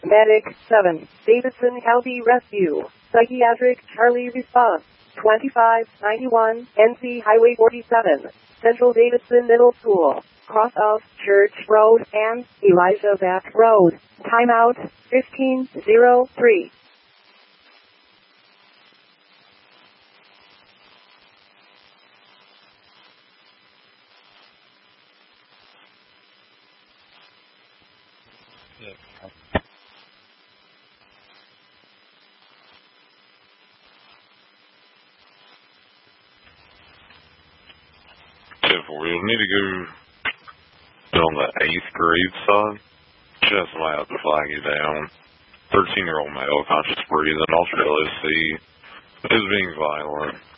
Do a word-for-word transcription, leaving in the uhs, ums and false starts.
Medic seven, Davidson County Rescue, Psychiatric Charlie response, twenty-five ninety-one, N C Highway forty-seven, Central Davidson Middle School, cross of Church Road and Elijah Back Road. Timeout, fifteen oh three. We'll need to go on the eighth grade side. Just might have to flag you down. thirteen-year-old male, conscious breathing, ultra L S C, is being violent.